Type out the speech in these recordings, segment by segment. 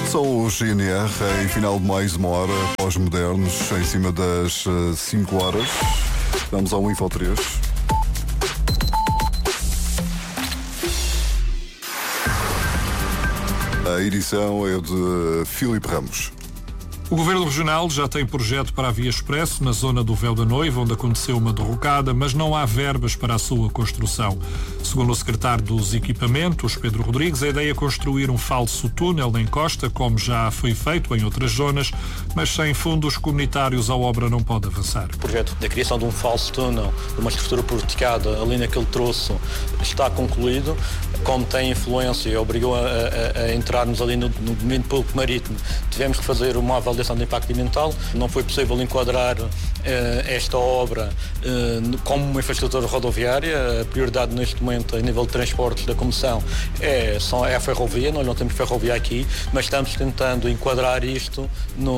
São os GNR em final de mais uma hora, pós-modernos, em cima das 5 horas. Vamos ao Info 3. A edição é de Filipe Ramos. O Governo Regional já tem projeto para a Via Expresso na zona do Véu da Noiva, onde aconteceu uma derrocada, mas não há verbas para a sua construção. Segundo o secretário dos Equipamentos, Pedro Rodrigues, a ideia é construir um falso túnel na encosta, como já foi feito em outras zonas, mas sem fundos comunitários a obra não pode avançar. O projeto da criação de um falso túnel, de uma estrutura porticada ali naquele troço, está concluído. Como tem influência e obrigou a entrarmos ali no domínio público marítimo, tivemos que fazer uma avaliação de impacto ambiental. Não foi possível enquadrar esta obra como uma infraestrutura rodoviária. A prioridade neste momento, a nível de transportes da Comissão, é a ferrovia. Nós não temos ferrovia aqui, mas estamos tentando enquadrar isto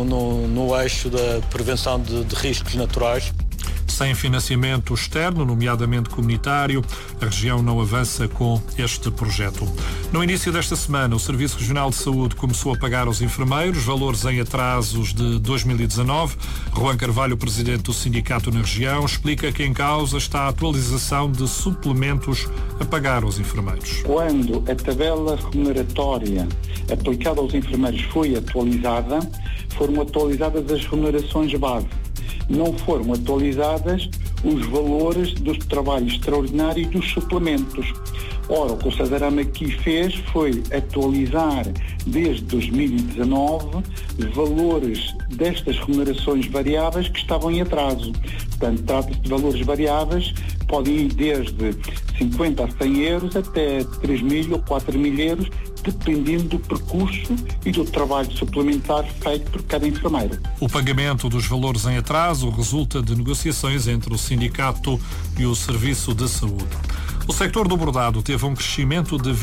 no eixo da prevenção de riscos naturais. Sem financiamento externo, nomeadamente comunitário, a região não avança com este projeto. No início desta semana, o Serviço Regional de Saúde começou a pagar aos enfermeiros valores em atrasos de 2019. Juan Carvalho, presidente do sindicato na região, explica que em causa está a atualização de suplementos a pagar aos enfermeiros. Quando a tabela remuneratória aplicada aos enfermeiros foi atualizada, foram atualizadas as remunerações base. Não foram atualizadas os valores do trabalho extraordinário e dos suplementos. Ora, o que o Cesarama aqui fez foi atualizar desde 2019 valores destas remunerações variáveis que estavam em atraso. Portanto, trata-se de valores variáveis, podem ir desde 50 a 100 euros até 3.000 ou 4.000 euros, dependendo do percurso e do trabalho suplementar feito por cada enfermeiro. O pagamento dos valores em atraso resulta de negociações entre o sindicato e o Serviço de Saúde. O sector do bordado teve um crescimento de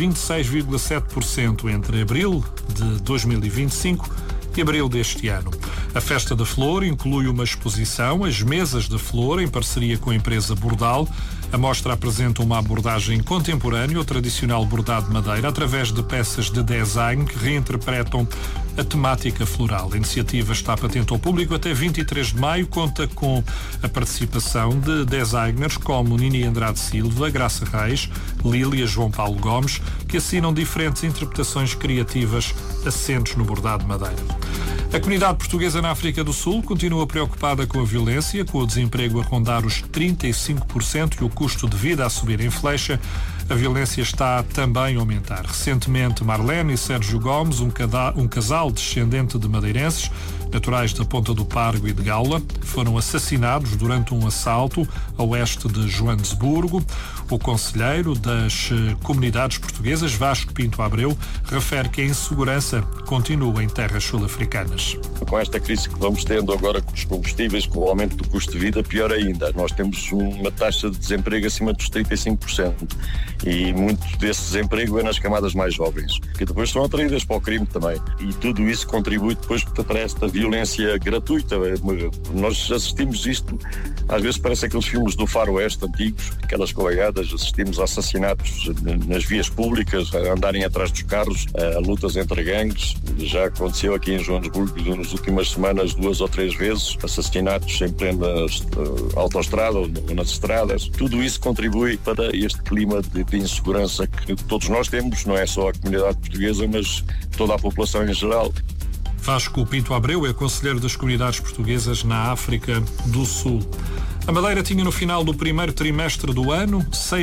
26,7% entre abril de 2025 e abril deste ano. A Festa da Flor inclui uma exposição, as Mesas da Flor, em parceria com a empresa Bordal. A mostra apresenta uma abordagem contemporânea ao tradicional bordado de madeira através de peças de design que reinterpretam a temática floral. A iniciativa está patente ao público até 23 de maio, conta com a participação de designers como Nini Andrade Silva, Graça Reis, Lília, João Paulo Gomes, que assinam diferentes interpretações criativas assentes no bordado de madeira. A comunidade portuguesa na África do Sul continua preocupada com a violência, com o desemprego a rondar os 35% e o custo de vida a subir em flecha. A violência está também a aumentar. Recentemente, Marlene e Sérgio Gomes, um casal descendente de madeirenses, naturais da Ponta do Pargo e de Gaula, foram assassinados durante um assalto a oeste de Joanesburgo. O conselheiro das comunidades portuguesas, Vasco Pinto Abreu, refere que a insegurança continua em terras sul-africanas. Com esta crise que vamos tendo agora com os combustíveis, com o aumento do custo de vida, pior ainda. Nós temos uma taxa de desemprego acima dos 35%. E muito desse desemprego é nas camadas mais jovens, que depois são atraídas para o crime também. E tudo isso contribui depois para esta violência gratuita. Nós assistimos isto, às vezes parece aqueles filmes do faroeste antigos, aquelas colegadas, assistimos a assassinatos nas vias públicas, a andarem atrás dos carros, a lutas entre gangues. Já aconteceu aqui em Joanesburgo nas últimas semanas 2 ou 3 vezes, assassinatos em plena autoestrada ou nas estradas. Tudo isso contribui para este clima de insegurança que todos nós temos, não é só a comunidade portuguesa, mas toda a população em geral. Vasco Pinto Abreu é conselheiro das comunidades portuguesas na África do Sul. A Madeira tinha no final do primeiro trimestre do ano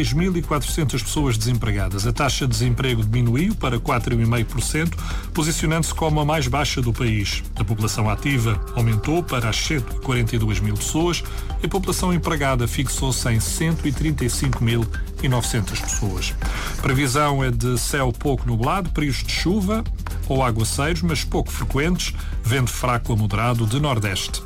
6.400 pessoas desempregadas. A taxa de desemprego diminuiu para 4,5%, posicionando-se como a mais baixa do país. A população ativa aumentou para as 142 mil pessoas e a população empregada fixou-se em 135.900 pessoas. A previsão é de céu pouco nublado, períodos de chuva ou aguaceiros, mas pouco frequentes, vento fraco a moderado de nordeste.